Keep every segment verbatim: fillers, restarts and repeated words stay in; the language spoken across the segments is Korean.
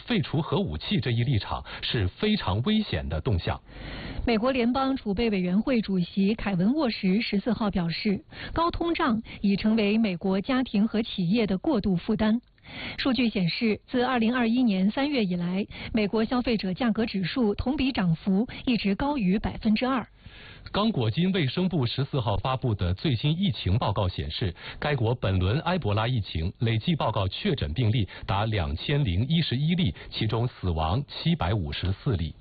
废除核武器这一立场是非常危险的动向。 美国联邦储备委员会主席凯文·沃什十四号表示，高通胀已成为美国家庭和企业的过度负担。数据显示，自二零二一年三月以来，美国消费者价格指数同比涨幅一直高于百分之二。 刚果金卫生部十四号发布的最新疫情报告显示，该国本轮埃博拉疫情累计报告确诊病例达两千零一十一例，其中死亡七百五十四例。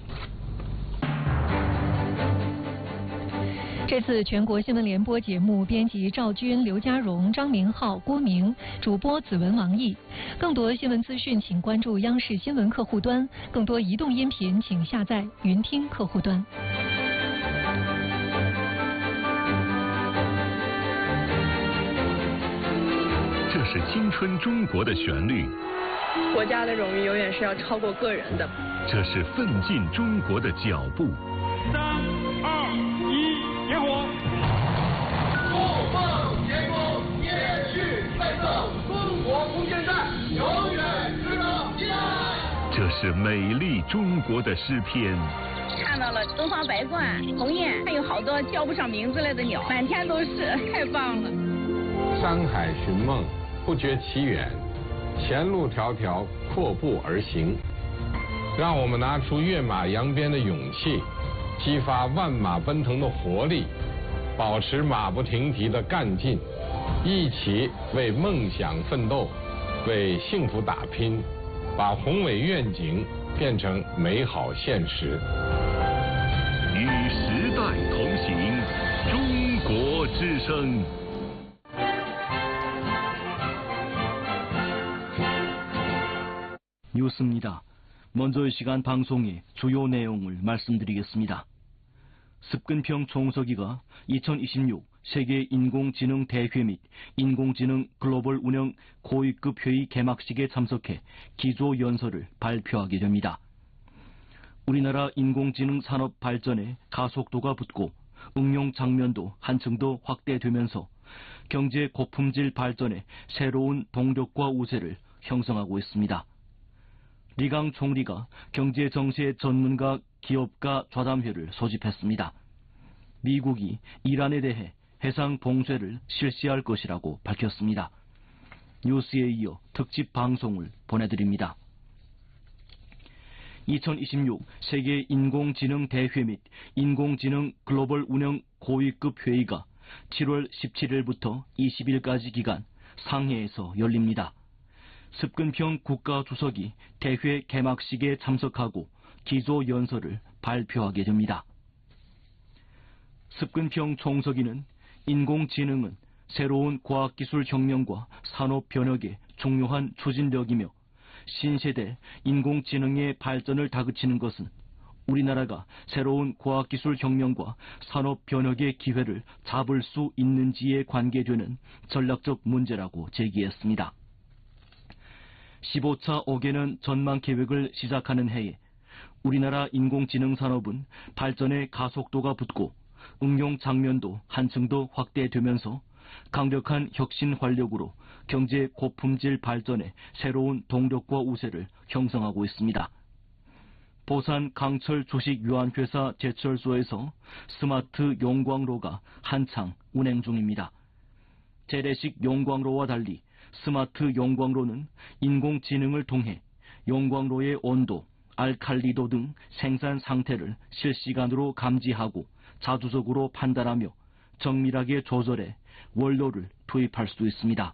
这次全国新闻联播节目编辑赵军、刘家荣、张明浩、郭明，主播子文、王毅。更多新闻资讯，请关注央视新闻客户端；更多移动音频，请下载云听客户端。 这是青春中国的旋律， 国家的荣誉永远是要超过个人的。 这是奋进中国的脚步。 三二一，点火！ 共奉天宫，接续奋斗，中国空间站永远值得期待。 这是美丽中国的诗篇。 看到了东方白鹳、鸿雁，还有好多叫不上名字来的鸟，满天都是，太棒了。 山海寻梦，不觉其远，前路迢迢，阔步而行。让我们拿出跃马扬鞭的勇气，激发万马奔腾的活力，保持马不停蹄的干劲，一起为梦想奋斗，为幸福打拼，把宏伟愿景变成美好现实。 与时代同行，中国之声。 뉴스입니다. 먼저 이 시간 방송의 주요 내용을 말씀드리겠습니다. 습근평 총서기가 이천이십육 세계 인공지능 대회 및 인공지능 글로벌 운영 고위급 회의 개막식에 참석해 기조 연설을 발표하게 됩니다. 우리나라 인공지능 산업 발전에 가속도가 붙고 응용 장면도 한층 더 확대되면서 경제 고품질 발전에 새로운 동력과 우세를 형성하고 있습니다. 리강 총리가 경제 정세 전문가 기업가 좌담회를 소집했습니다. 미국이 이란에 대해 해상 봉쇄를 실시할 것이라고 밝혔습니다. 뉴스에 이어 특집 방송을 보내드립니다. 이천이십육 세계 인공지능 대회 및 인공지능 글로벌 운영 고위급 회의가 칠월 십칠일부터 이십일까지 기간 상해에서 열립니다. 습근평 국가주석이 대회 개막식에 참석하고 기조 연설을 발표하게 됩니다. 습근평 총서기는 인공지능은 새로운 과학기술 혁명과 산업 변혁의 중요한 추진력이며 신세대 인공지능의 발전을 다그치는 것은 우리나라가 새로운 과학기술 혁명과 산업 변혁의 기회를 잡을 수 있는지에 관계되는 전략적 문제라고 제기했습니다. 십오 차 오 개년 전망 계획을 시작하는 해에 우리나라 인공지능 산업은 발전의 가속도가 붙고 응용 장면도 한층 더 확대되면서 강력한 혁신 활력으로 경제 고품질 발전에 새로운 동력과 우세를 형성하고 있습니다. 보산 강철 주식유한회사 제철소에서 스마트 용광로가 한창 운행 중입니다. 재래식 용광로와 달리 스마트 용광로는 인공지능을 통해 용광로의 온도, 알칼리도 등 생산 상태를 실시간으로 감지하고 자주적으로 판단하며 정밀하게 조절해 원료를 투입할 수 있습니다.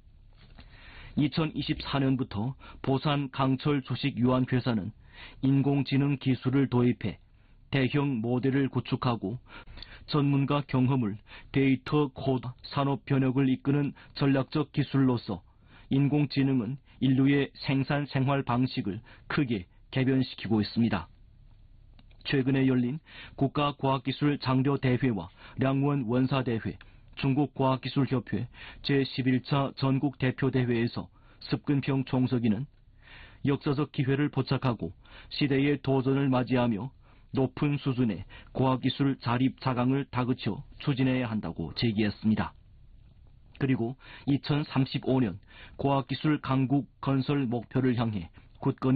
이천이십사년부터 보산 강철 주식유한회사는 인공지능 기술을 도입해 대형 모델을 구축하고 전문가 경험을 데이터 코드 산업 변혁을 이끄는 전략적 기술로서 인공지능은 인류의 생산 생활 방식을 크게 개변시키고 있습니다. 최근에 열린 국가과학기술 장려대회와 량원 원사대회, 중국과학기술협회 제십일 차 전국대표대회에서 습근평 총서기는 역사적 기회를 포착하고 시대의 도전을 맞이하며 높은 수준의 과학기술 자립 자강을 다그쳐 추진해야 한다고 제기했습니다. 그리고 이천삼십오년 과학기술 강국 건설 목표를 향해 굳건히